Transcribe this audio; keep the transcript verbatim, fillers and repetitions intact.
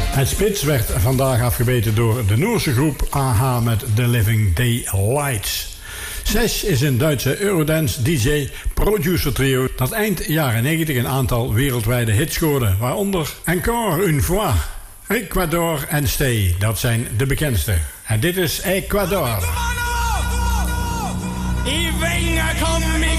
Het spits werd vandaag afgebeten door de Noorse groep A H met The Living Daylights. Sesh is een Duitse Eurodance D J producer trio dat eind jaren negentig een aantal wereldwijde hits scoorde, waaronder Encore une fois, Ecuador en Stay. Dat zijn de bekendste. En dit is Ecuador. Y venga conmigo.